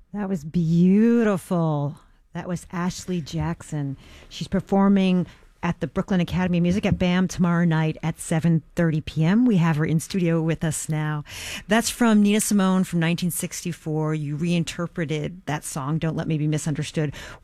That was beautiful. That was Ashley Jackson. She's performing at the Brooklyn Academy of Music at BAM tomorrow night at 7:30 p.m. We have her in studio with us now. That's from Nina Simone from 1964. You reinterpreted that song, Don't Let Me Be Misunderstood.